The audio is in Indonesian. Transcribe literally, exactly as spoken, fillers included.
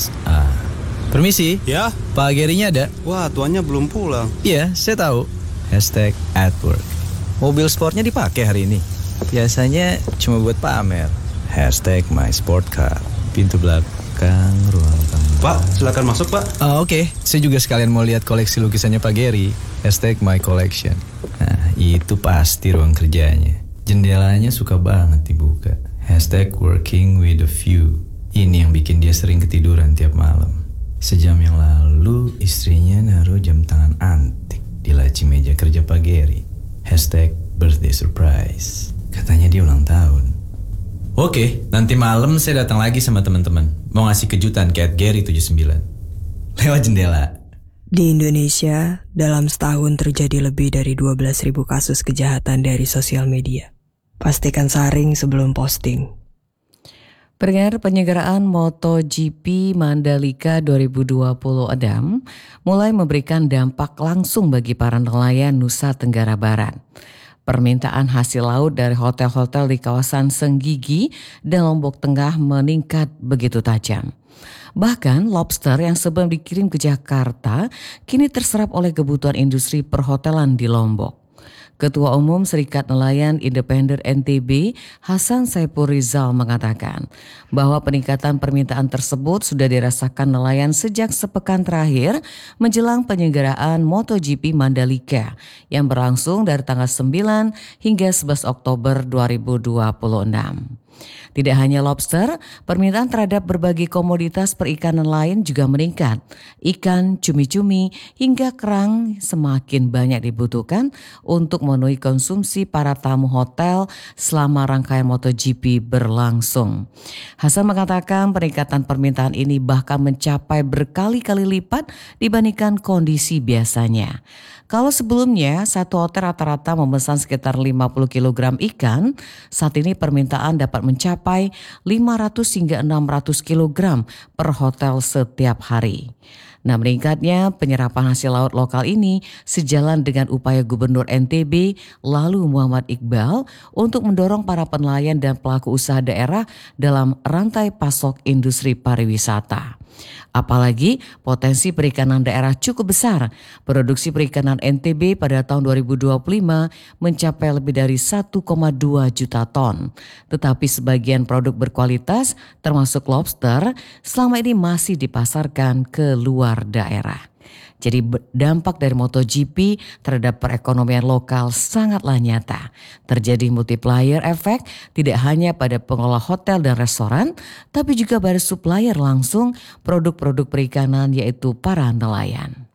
Yes. Ah. Permisi. Ya? Pak Gerinya ada? Wah, tuannya belum pulang. Iya, saya tahu. Hashtag at work. Mobil sportnya dipakai hari ini. Biasanya cuma buat pamer. Hashtag my sport car. Pintu belakang, ruang tamu. Pak, silakan masuk, Pak. Oh, oke. Okay. Saya juga sekalian mau lihat koleksi lukisannya Pak Geri. Hashtag my collection. Nah, itu pasti ruang kerjanya. Jendelanya suka banget dibuka. Hashtag working with a view. Ini yang bikin dia sering ketiduran tiap malam. Sejam yang lalu istrinya naruh jam tangan antik di laci meja kerja Pak Geri. Hashtag birthday surprise. Katanya dia ulang tahun. Oke, nanti malam saya datang lagi sama teman-teman. Mau ngasih kejutan ke Geri tujuh puluh sembilan. Lewat jendela. Di Indonesia, dalam setahun terjadi lebih dari dua belas ribu kasus kejahatan dari sosial media. Pastikan saring sebelum posting. Pendengar, penyelenggaraan MotoGP Mandalika dua ribu dua puluh Adam mulai memberikan dampak langsung bagi para nelayan Nusa Tenggara Barat. Permintaan hasil laut dari hotel-hotel di kawasan Senggigi dan Lombok Tengah meningkat begitu tajam. Bahkan lobster yang sebelum dikirim ke Jakarta kini terserap oleh kebutuhan industri perhotelan di Lombok. Ketua Umum Serikat Nelayan Independen N T B, Hasan Saipul Rizal mengatakan bahwa peningkatan permintaan tersebut sudah dirasakan nelayan sejak sepekan terakhir menjelang penyelenggaraan MotoGP Mandalika yang berlangsung dari tanggal sembilan hingga sebelas Oktober dua ribu dua puluh enam. Tidak hanya lobster, permintaan terhadap berbagai komoditas perikanan lain juga meningkat. Ikan, cumi-cumi, hingga kerang semakin banyak dibutuhkan untuk memenuhi konsumsi para tamu hotel selama rangkaian MotoGP berlangsung. Hasan mengatakan peningkatan permintaan ini bahkan mencapai berkali-kali lipat dibandingkan kondisi biasanya. Kalau sebelumnya satu hotel rata-rata memesan sekitar lima puluh kilogram ikan, saat ini permintaan dapat mencapai lima ratus hingga enam ratus kilogram per hotel setiap hari. Nah, meningkatnya penyerapan hasil laut lokal ini sejalan dengan upaya Gubernur N T B lalu Muhammad Iqbal untuk mendorong para penelayan dan pelaku usaha daerah dalam rantai pasok industri pariwisata. Apalagi potensi perikanan daerah cukup besar. Produksi perikanan N T B pada tahun dua ribu dua puluh lima mencapai lebih dari satu koma dua juta ton. Tetapi sebagian produk berkualitas termasuk lobster selama ini masih dipasarkan ke luar daerah. Jadi dampak dari MotoGP terhadap perekonomian lokal sangatlah nyata. Terjadi multiplier efek tidak hanya pada pengelola hotel dan restoran, tapi juga pada supplier langsung produk-produk perikanan yaitu para nelayan.